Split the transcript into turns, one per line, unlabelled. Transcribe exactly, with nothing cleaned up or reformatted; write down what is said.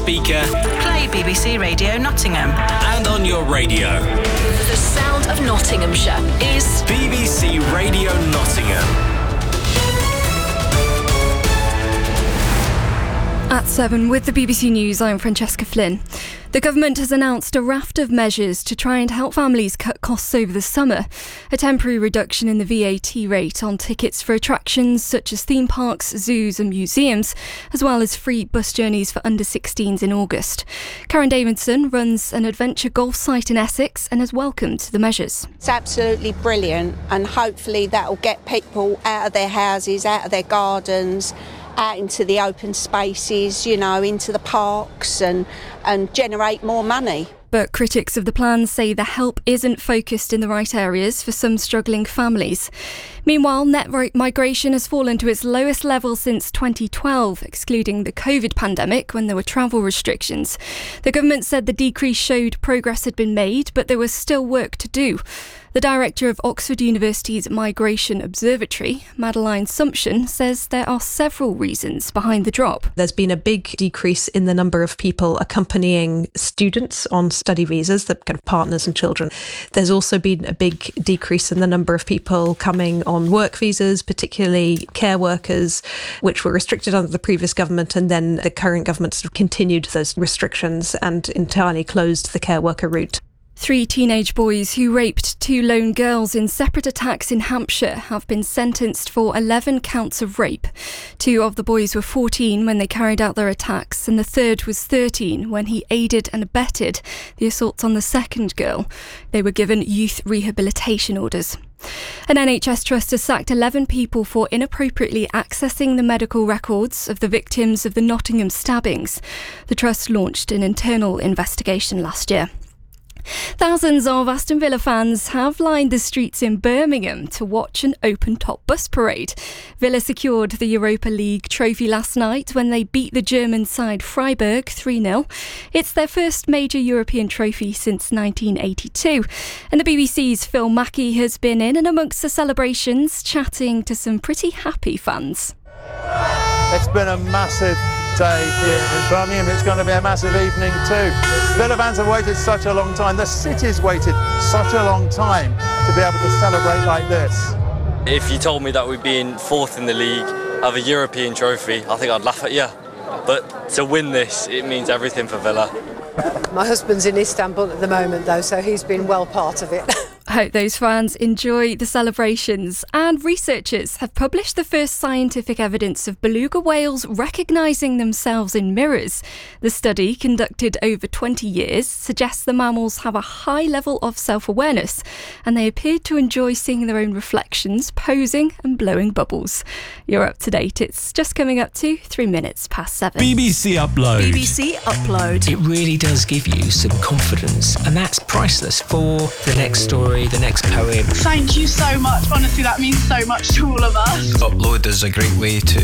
speaker.
Play B B C Radio Nottingham.
And on your radio.
The sound of Nottinghamshire is
B B C Radio Nottingham.
At seven with the B B C News, I'm Francesca Flynn. The government has announced a raft of measures to try and help families cut costs over the summer. A temporary reduction in the V A T rate on tickets for attractions such as theme parks, zoos and museums, as well as free bus journeys for under sixteens in August. Karen Davidson runs an adventure golf site in Essex and has welcomed the measures.
It's absolutely brilliant, and hopefully that will get people out of their houses, out of their gardens, out into the open spaces, you know, into the parks and, and generate more money.
But critics of the plan say the help isn't focused in the right areas for some struggling families. Meanwhile, net migration has fallen to its lowest level since twenty twelve, excluding the COVID pandemic when there were travel restrictions. The government said the decrease showed progress had been made, but there was still work to do. The director of Oxford University's Migration Observatory, Madeline Sumption, says there are several reasons behind the drop.
There's been a big decrease in the number of people accompanying students on study visas, the kind of partners and children. There's also been a big decrease in the number of people coming on work visas, particularly care workers, which were restricted under the previous government, and then the current government sort of continued those restrictions and entirely closed the care worker route.
Three teenage boys who raped two lone girls in separate attacks in Hampshire have been sentenced for eleven counts of rape. Two of the boys were fourteen when they carried out their attacks, and the third was thirteen when he aided and abetted the assaults on the second girl. They were given youth rehabilitation orders. An N H S trust has sacked eleven people for inappropriately accessing the medical records of the victims of the Nottingham stabbings. The trust launched an internal investigation last year. Thousands of Aston Villa fans have lined the streets in Birmingham to watch an open-top bus parade. Villa secured the Europa League trophy last night when they beat the German side Freiburg three nil. It's their first major European trophy since nineteen eighty-two. And the B B C's Phil Mackey has been in and amongst the celebrations, chatting to some pretty happy fans.
It's been a massive day here in Birmingham. It's going to be a massive evening too. Villa fans have waited such a long time. The city's waited such a long time to be able to celebrate like this.
If you told me that we'd be in fourth in the league, have a European trophy, I think I'd laugh at you. But to win this, it means everything for Villa.
My husband's in Istanbul at the moment though, so he's been well part of it.
I hope those fans enjoy the celebrations. And researchers have published the first scientific evidence of beluga whales recognising themselves in mirrors. The study, conducted over twenty years, suggests the mammals have a high level of self-awareness, and they appeared to enjoy seeing their own reflections, posing and blowing bubbles. You're up to date. It's just coming up to three minutes past seven.
B B C Upload.
B B C Upload.
It really does give you some confidence, and that's priceless for the next story, the next poem.
Thank you so much. Honestly, that means so much to all of us.
Upload is a great way to